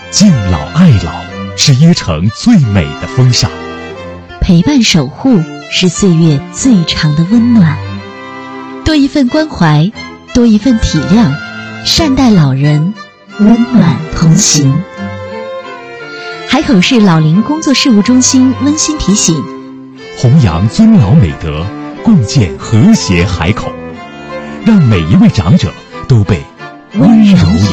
敬老爱老是椰城最美的风尚， 陪伴守护是岁月最长的温暖。多一份关怀，多一份体谅，善待老人，温暖同行。海口市老龄工作事务中心温馨提醒： 弘扬尊老美德，共建和谐海口，让每一位长者都被温柔